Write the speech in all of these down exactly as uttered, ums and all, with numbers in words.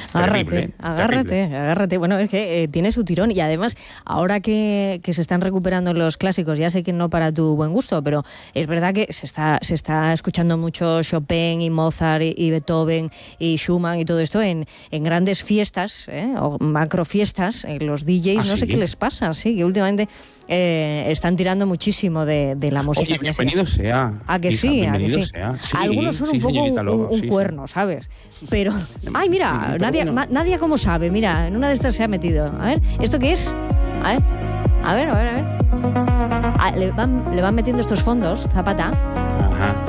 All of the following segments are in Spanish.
Agárrate, Terrible, agárrate, terrible. agárrate. Bueno, es que eh, tiene su tirón y además, ahora que, que se están recuperando los clásicos, ya sé que no para tu buen gusto, pero es verdad que se está, se está escuchando mucho Chopin y Mozart y, y Beethoven y Schumann y todo esto en, en grandes fiestas, ¿eh? O macro fiestas, eh, los D Js, ¿Ah, no sé sí? qué les pasa, sí, que últimamente eh, están tirando muchísimo de, de la música Oye, clásica. bienvenido sea. ¿A que hija, sí? ¿A que bienvenido sí? sea. Sí, Algunos son sí, un poco señorita un, Lobo, un sí, sí. cuerno, ¿sabes? Pero, ay, mira, Sí, pero Nadia, bueno. ma- Nadia, ¿cómo sabe? Mira, en una de estas se ha metido. A ver, ¿esto qué es? A ver, a ver, a ver, a ver. Ah, le, van, le van metiendo estos fondos, Zapata. Ajá.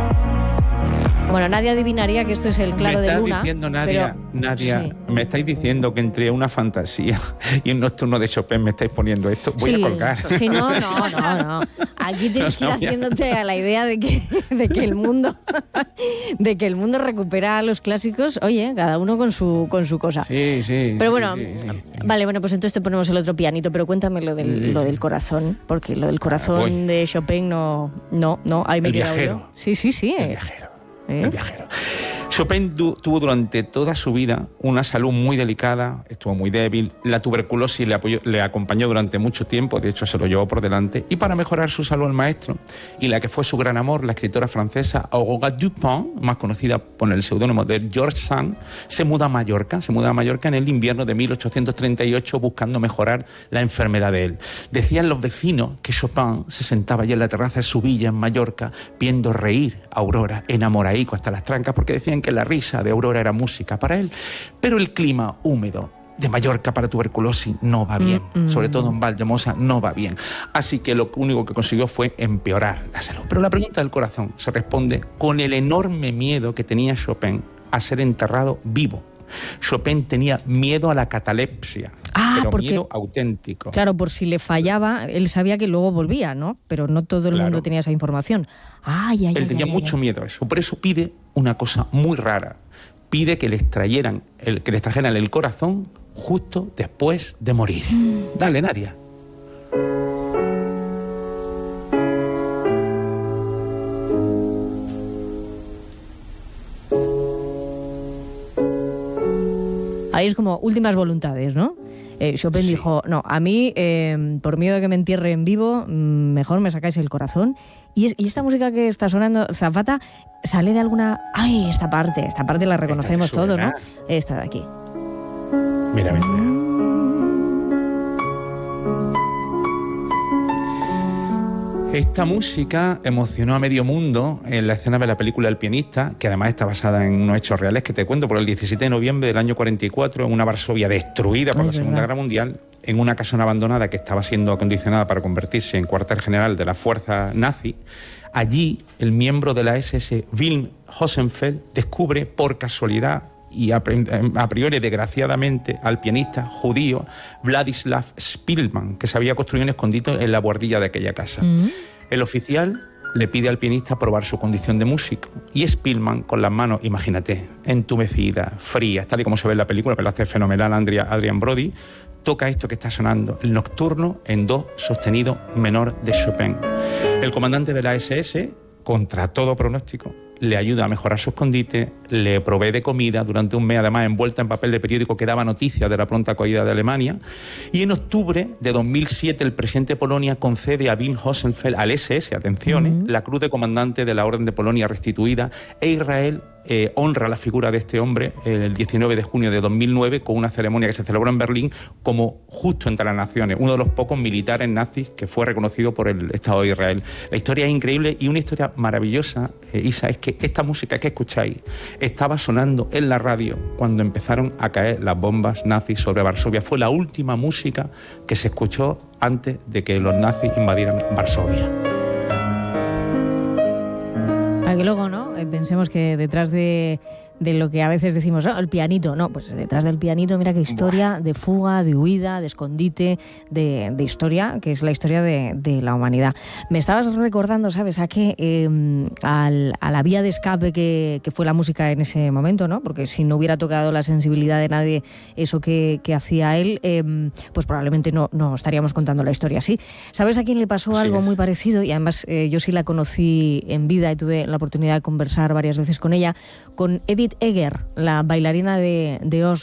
Bueno, nadie adivinaría que esto es el claro me de estás luna. diciendo, Nadia, pero, Nadia, sí. me estáis diciendo que entre una fantasía y un nocturno de Chopin me estáis poniendo esto. Voy sí, a colgar. Sí, no, no, no, no. Aquí tienes que ir No, no, ya. haciéndote a la idea de que, de que el mundo, de que el mundo recupera los clásicos. Oye, cada uno con su, con su cosa. Sí, sí. Pero bueno, sí, sí, sí. vale, bueno, pues entonces te ponemos el otro pianito, pero cuéntame lo del, Sí, lo sí. del corazón, porque lo del corazón voy. de Chopin no, no, no, ahí me he El quedado viajero. yo. Sí, sí, sí. El viajero. ¿Eh? El viajero. Chopin du- tuvo durante toda su vida una salud muy delicada, estuvo muy débil, la tuberculosis le, apoyó- le acompañó durante mucho tiempo, de hecho se lo llevó por delante, y para mejorar su salud el maestro, y la que fue su gran amor, la escritora francesa Aurora Dupin, más conocida por el seudónimo de George Sand, se muda a Mallorca, se muda a Mallorca en el invierno de mil ochocientos treinta y ocho buscando mejorar la enfermedad de él. Decían los vecinos que Chopin se sentaba allí en la terraza de su villa en Mallorca viendo reír a Aurora, enamoraico hasta las trancas, porque decían que la risa de Aurora era música para él. Pero el clima húmedo de Mallorca para tuberculosis no va bien, Mm, mm. sobre todo en Valldemosa no va bien. Así que lo único que consiguió fue empeorar la salud. Pero la pregunta del corazón se responde con el enorme miedo que tenía Chopin a ser enterrado vivo. Chopin tenía miedo a la catalepsia, Ah, pero porque- miedo auténtico. Claro, por si le fallaba, él sabía que luego volvía, ¿no? Pero no todo el Claro. mundo tenía esa información. Ay, ay, Él ay, tenía ay, mucho ay. miedo a eso. Por eso pide una cosa muy rara. Pide que le extrayeran el, que le extrajeran el corazón justo después de morir. Dale, Nadia. Ahí es como últimas voluntades, ¿no? Eh, Chopin Sí. dijo, no, a mí, eh, por miedo a que me entierren vivo, mm, mejor me sacáis el corazón. Y, es- y esta música que está sonando, Zapata, sale de alguna... Ay, esta parte, esta parte la reconocemos te todos, ¿no? suena. Esta de aquí. Mira, mira, mira. Esta música emocionó a medio mundo en la escena de la película El pianista, que además está basada en unos hechos reales que te cuento, por el diecisiete de noviembre del año cuarenta y cuatro, en una Varsovia destruida por Ay, la Segunda verdad. Guerra Mundial, en una casona abandonada que estaba siendo acondicionada para convertirse en cuartel general de la fuerza nazi. Allí, el miembro de la S S, Wilhelm Hosenfeld, descubre por casualidad y a pri- a priori desgraciadamente al pianista judío Vladislav Spielmann, que se había construido un escondite en la buhardilla de aquella casa. Mm. El oficial le pide al pianista probar su condición de músico y Spielmann, con las manos, imagínate, entumecidas, frías, tal y como se ve en la película, que lo hace fenomenal Andrea- Adrian Brody, toca esto que está sonando, el nocturno en do sostenido menor de Chopin. El comandante de la S S, contra todo pronóstico, le ayuda a mejorar su escondite, le provee de comida durante un mes, además envuelta en papel de periódico que daba noticias de la pronta acogida de Alemania. Y en octubre de dos mil siete el presidente de Polonia concede a Wilhelm Hosenfeld, al S S, atención, Ujú. la cruz de comandante de la Orden de Polonia restituida, e Israel eh, honra la figura de este hombre el diecinueve de junio de dos mil nueve con una ceremonia que se celebró en Berlín como justo entre las naciones, uno de los pocos militares nazis que fue reconocido por el Estado de Israel. La historia es increíble y una historia maravillosa, eh, Isa, es que esta música que escucháis estaba sonando en la radio cuando empezaron a caer las bombas nazis sobre Varsovia. Fue la última música que se escuchó antes de que los nazis invadieran Varsovia. Para que luego, ¿no? Eh, Pensemos que detrás de, de lo que a veces decimos, "Ah, el pianito", no, pues detrás del pianito, mira qué historia de fuga, de huida, de escondite, de, de historia, que es la historia de, de la humanidad. Me estabas recordando, ¿sabes?, a que eh, al, a la vía de escape que, que fue la música en ese momento, ¿no? Porque si no hubiera tocado la sensibilidad de nadie eso que, que hacía él, eh, pues probablemente no, no estaríamos contando la historia así. ¿Sabes a quién le pasó Así algo es. muy parecido? Y además eh, yo sí la conocí en vida y tuve la oportunidad de conversar varias veces con ella, con Edith Eger, la bailarina de, de Os